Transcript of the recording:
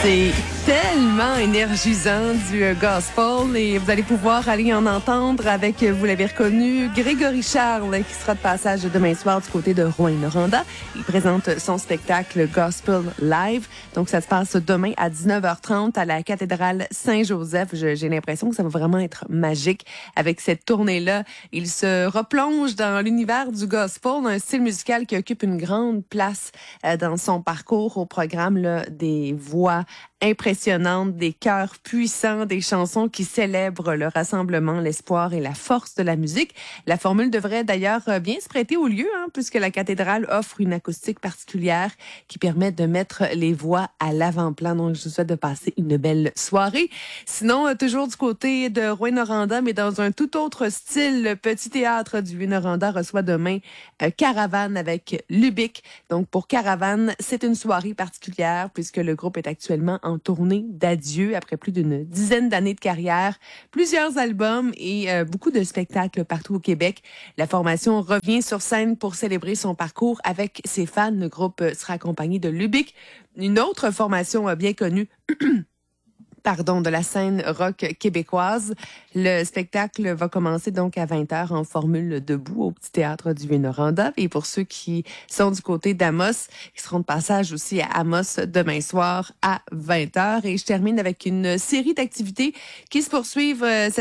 C'est tellement énergisant du gospel et vous allez pouvoir aller en entendre avec, vous l'avez reconnu, Grégory Charles qui sera de passage demain soir du côté de Rouyn-Noranda. Il présente son spectacle Gospel Live. Donc, ça se passe demain à 19h30 à la cathédrale Saint-Joseph. J'ai l'impression que ça va vraiment être magique avec cette tournée-là. Il se replonge dans l'univers du gospel, un style musical qui occupe une grande place dans son parcours au programme là, des voix impressionnantes, des chœurs puissants, des chansons qui célèbrent le rassemblement, l'espoir et la force de la musique. La formule devrait d'ailleurs bien se prêter au lieu, puisque la cathédrale offre une acoustique particulière qui permet de mettre les voix à l'avant-plan. Donc, je vous souhaite de passer une belle soirée. Sinon, toujours du côté de Rouyn-Noranda, mais dans un tout autre style, le Petit Théâtre du Vieux-Noranda reçoit demain Caravane avec Lubick. Donc, pour Caravane, c'est une soirée particulière puisque le groupe est actuellement en tournée d'adieu après plus d'une dizaine d'années de carrière, plusieurs albums et beaucoup de spectacles partout au Québec. La formation revient sur scène pour célébrer son parcours avec ses fans. Le groupe sera accompagné de Lubick, une autre formation bien connue de la scène rock québécoise. Le spectacle va commencer donc à 20h en formule debout au Petit Théâtre du Vieux-Noranda. Et pour ceux qui sont du côté d'Amos, qui seront de passage aussi à Amos demain soir à 20h. Et je termine avec une série d'activités qui se poursuivent cette